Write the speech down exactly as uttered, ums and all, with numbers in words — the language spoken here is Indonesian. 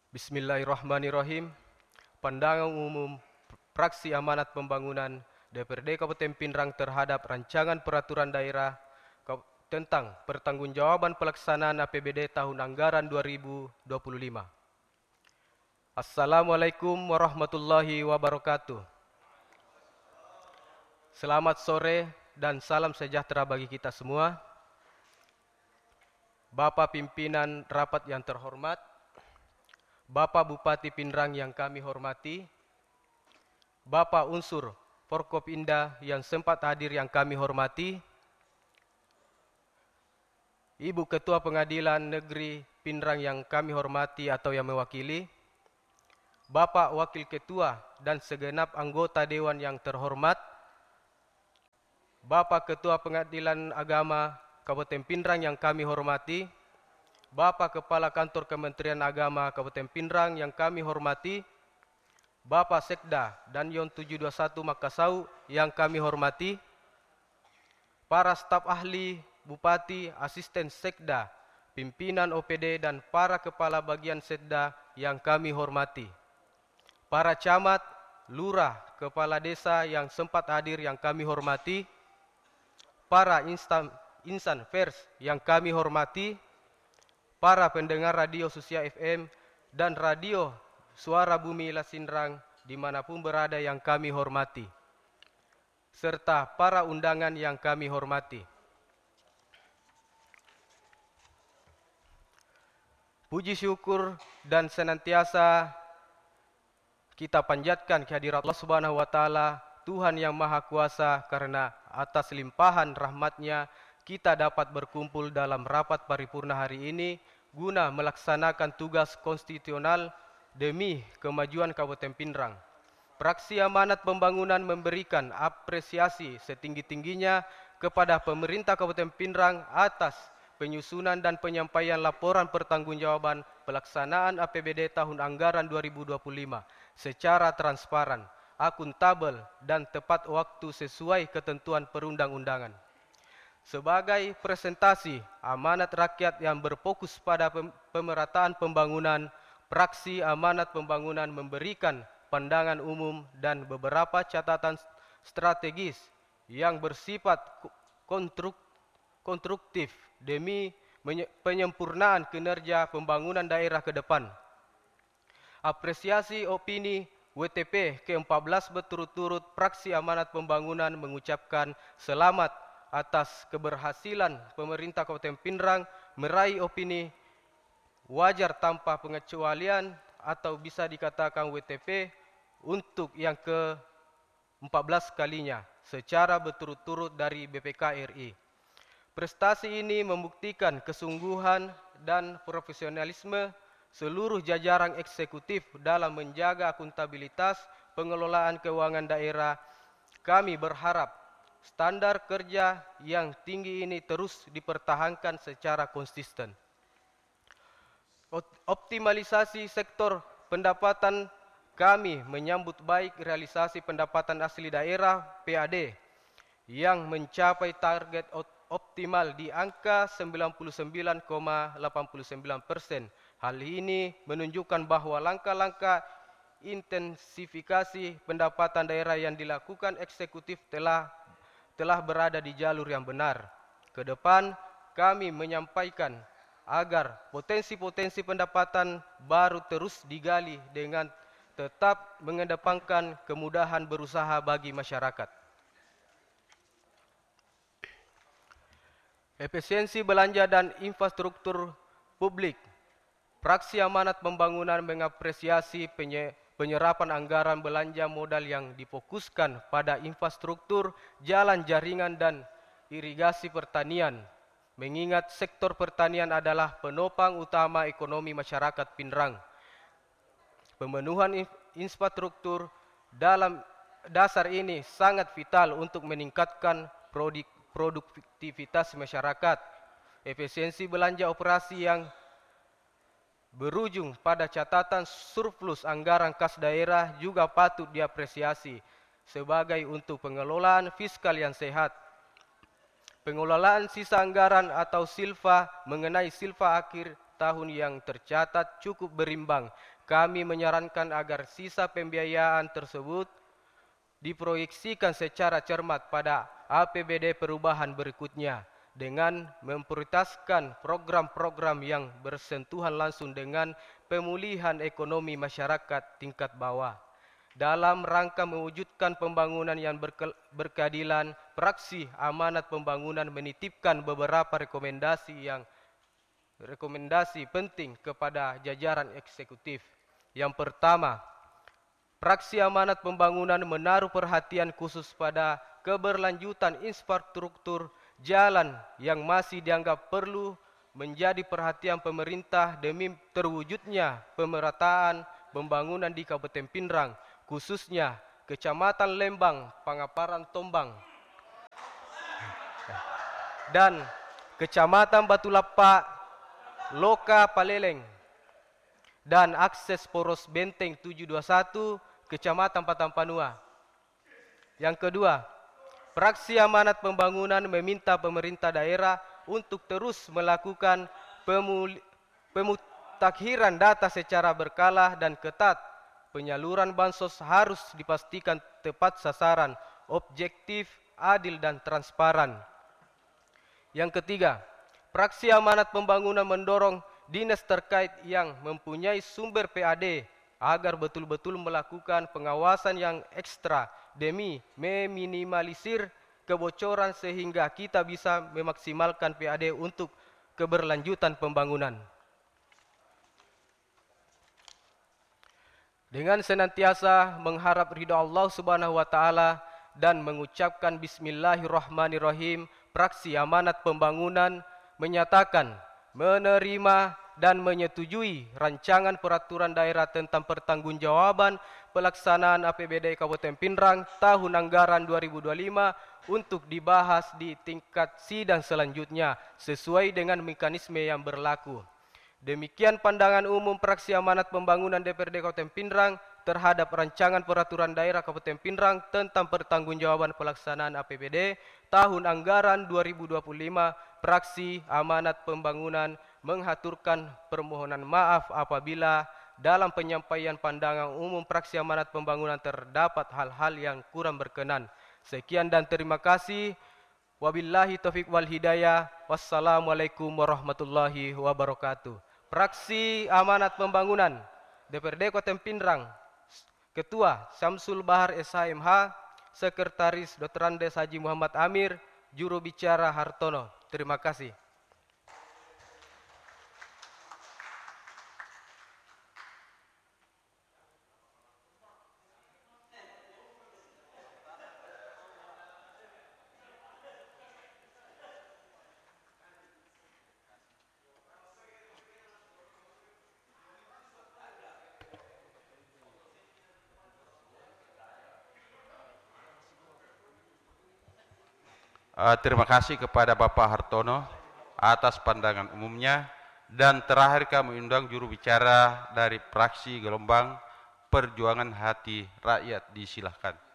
Bismillahirrahmanirrahim. Pandangan umum Fraksi Amanat Pembangunan D P R D Kabupaten Pindrang terhadap Rancangan Peraturan Daerah tentang Pertanggungjawaban Pelaksanaan A P B D Tahun Anggaran dua ribu dua puluh lima. Assalamualaikum warahmatullahi wabarakatuh. Selamat sore dan salam sejahtera bagi kita semua. Bapak Pimpinan Rapat yang terhormat, Bapak Bupati Pindrang yang kami hormati, Bapak Unsur Forkopimda yang sempat hadir yang kami hormati, Ibu Ketua Pengadilan Negeri Pindrang yang kami hormati atau yang mewakili, Bapak Wakil Ketua dan segenap anggota Dewan yang terhormat, Bapak Ketua Pengadilan Agama Kabupaten Pindrang yang kami hormati, Bapak Kepala Kantor Kementerian Agama Kabupaten Pindrang yang kami hormati, Bapak Sekda dan Yon tujuh dua satu Makassau yang kami hormati, para staf ahli, Bupati, Asisten Sekda, pimpinan O P D dan para kepala bagian Sekda yang kami hormati, para camat, lurah, kepala desa yang sempat hadir yang kami hormati, para instan, insan pers yang kami hormati, para pendengar radio Susia F M dan radio Suara Bumi Lasindrang dimanapun berada yang kami hormati, serta para undangan yang kami hormati. Puji syukur dan senantiasa kita panjatkan kehadirat Allah Subhanahu wa Ta'ala, Tuhan yang Maha Kuasa, karena atas limpahan rahmat-Nya kita dapat berkumpul dalam rapat paripurna hari ini guna melaksanakan tugas konstitusional demi kemajuan Kabupaten Pindrang. Fraksi Amanat Pembangunan memberikan apresiasi setinggi-tingginya kepada pemerintah Kabupaten Pindrang atas penyusunan dan penyampaian laporan pertanggungjawaban pelaksanaan A P B D tahun anggaran dua ribu dua puluh lima secara transparan, akuntabel, dan tepat waktu sesuai ketentuan perundang-undangan. Sebagai presentasi amanat rakyat yang berfokus pada pemerataan pembangunan, Fraksi Amanat Pembangunan memberikan pandangan umum dan beberapa catatan strategis yang bersifat konstruk, konstruktif demi penyempurnaan kinerja pembangunan daerah ke depan. Apresiasi opini W T P ke empat belas berturut-turut Fraksi Amanat Pembangunan mengucapkan selamat atas keberhasilan pemerintah Kabupaten Pindrang meraih opini wajar tanpa pengecualian atau bisa dikatakan W T P untuk yang ke empat belas kalinya secara berturut-turut dari B P K R I. Prestasi ini membuktikan kesungguhan dan profesionalisme seluruh jajaran eksekutif dalam menjaga akuntabilitas pengelolaan keuangan daerah. Kami berharap standar kerja yang tinggi ini terus dipertahankan secara konsisten. Optimalisasi sektor pendapatan, kami menyambut baik realisasi pendapatan asli daerah P A D yang mencapai target optimal di angka sembilan puluh sembilan koma delapan puluh sembilan persen. Hal ini menunjukkan bahwa langkah-langkah intensifikasi pendapatan daerah yang dilakukan eksekutif telah telah berada di jalur yang benar. Ke depan, kami menyampaikan agar potensi-potensi pendapatan baru terus digali dengan tetap mengedepankan kemudahan berusaha bagi masyarakat. Efisiensi belanja dan infrastruktur publik. Fraksi Amanat Pembangunan mengapresiasi penyerapan anggaran belanja modal yang difokuskan pada infrastruktur, jalan, jaringan, dan irigasi pertanian, mengingat sektor pertanian adalah penopang utama ekonomi masyarakat Pindrang. Pemenuhan infrastruktur dalam dasar ini sangat vital untuk meningkatkan produktivitas masyarakat. Efisiensi belanja operasi yang berujung pada catatan surplus anggaran kas daerah juga patut diapresiasi sebagai untuk pengelolaan fiskal yang sehat. Pengelolaan sisa anggaran atau silfa mengenai silfa akhir tahun yang tercatat cukup berimbang. Kami menyarankan agar sisa pembiayaan tersebut diproyeksikan secara cermat pada A P B D perubahan berikutnya dengan memprioritaskan program-program yang bersentuhan langsung dengan pemulihan ekonomi masyarakat tingkat bawah. Dalam rangka mewujudkan pembangunan yang berke berkeadilan, Praksi Amanat Pembangunan menitipkan beberapa rekomendasi yang rekomendasi penting kepada jajaran eksekutif. Yang pertama, Praksi Amanat Pembangunan menaruh perhatian khusus pada keberlanjutan infrastruktur jalan yang masih dianggap perlu menjadi perhatian pemerintah demi terwujudnya pemerataan pembangunan di Kabupaten Pindrang, khususnya Kecamatan Lembang, Pangaparan Tombang, dan Kecamatan Batulapa, Loka Paleleng, dan akses poros Benteng tujuh dua satu, Kecamatan Patampanua. Yang kedua, Praksi Amanat Pembangunan meminta pemerintah daerah untuk terus melakukan pemutakhiran data secara berkala dan ketat. Penyaluran bansos harus dipastikan tepat sasaran, objektif, adil, dan transparan. Yang ketiga, Praksi Amanat Pembangunan mendorong dinas terkait yang mempunyai sumber P A D agar betul-betul melakukan pengawasan yang ekstra demi meminimalisir kebocoran sehingga kita bisa memaksimalkan P A D untuk keberlanjutan pembangunan. Dengan senantiasa mengharap ridha Allah Subhanahu wa taala dan mengucapkan bismillahirrahmanirrahim, Praksi Amanat Pembangunan menyatakan menerima dan menyetujui rancangan peraturan daerah tentang pertanggungjawaban pelaksanaan A P B D Kabupaten Pindrang tahun anggaran dua ribu dua puluh lima untuk dibahas di tingkat sidang selanjutnya sesuai dengan mekanisme yang berlaku. Demikian pandangan umum Praksi Amanat Pembangunan D P R D Kabupaten Pindrang terhadap rancangan peraturan daerah Kabupaten Pindrang tentang pertanggungjawaban pelaksanaan A P B D tahun anggaran dua ribu dua puluh lima. Praksi Amanat Pembangunan menghaturkan permohonan maaf apabila dalam penyampaian pandangan umum Praksi Amanat Pembangunan terdapat hal-hal yang kurang berkenan. Sekian dan terima kasih. Wabillahi taufiq wal hidayah. Wassalamualaikum warahmatullahi wabarakatuh. Praksi Amanat Pembangunan D P R D Kabupaten Pindrang, Ketua Syamsul Bahar S H M H, Sekretaris Doktor Andes Haji Muhammad Amir, Juru Bicara Hartono. Terima kasih. Uh, terima kasih kepada Bapak Hartono atas pandangan umumnya, dan terakhir kami undang juru bicara dari Praksi Gelombang Perjuangan Hati Rakyat, disilahkan.